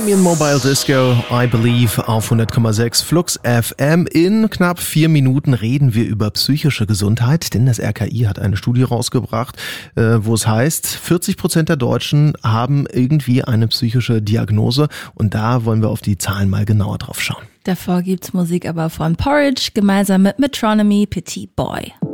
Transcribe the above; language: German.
Mobile Disco, I Believe auf 100,6 Flux FM. In knapp 4 Minuten reden wir über psychische Gesundheit, denn das RKI hat eine Studie rausgebracht, wo es heißt, 40% der Deutschen haben irgendwie eine psychische Diagnose und da wollen wir auf die Zahlen mal genauer drauf schauen. Davor gibt's Musik aber von Porridge gemeinsam mit Metronomy, Petit Boy.